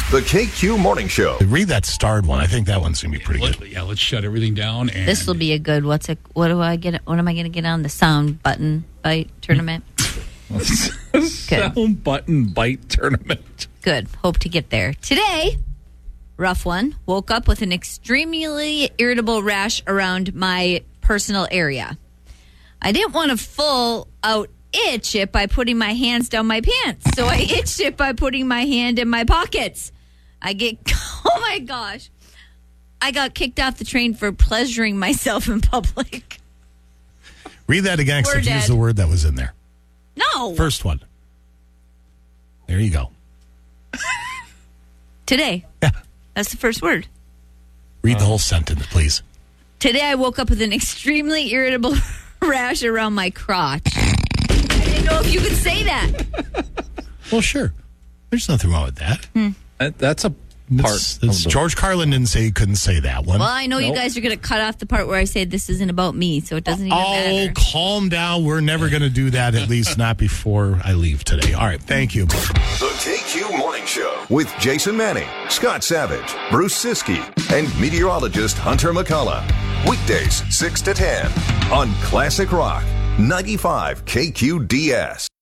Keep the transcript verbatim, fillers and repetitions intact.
The K Q Morning Show. Read that starred one. I think that one's going to be pretty Let, good. yeah, let's shut everything down. And This will be a good. What's it? What do I get? What am I going to get on the sound button bite tournament? sound button bite tournament. Good. Hope to get there today. Rough one. Woke up with an extremely irritable rash around my personal area. I didn't want a full out itch it by putting my hands down my pants, so I itched it by putting my hand in my pockets. I get, oh my gosh, I got kicked off the train for pleasuring myself in public. Read that again, We're except use dead. the word that was in there. No. First one. There you go. Today. Yeah. That's the first word. Read the whole sentence, please. Today I woke up with an extremely irritable rash around my crotch. I didn't know if you could say that. Well, sure. There's nothing wrong with that. Hmm. That, that's a part. It's, it's, of the- George Carlin didn't say he couldn't say that one. Well, I know you Nope. guys are going to cut off the part where I say this isn't about me, so it doesn't even Oh, matter. calm down. We're never going to do that, at least not before I leave today. All right, thank you. The K Q Morning Show with Jason Manning, Scott Savage, Bruce Siskey, and meteorologist Hunter McCullough. Weekdays six to ten on Classic Rock ninety-five K Q D S.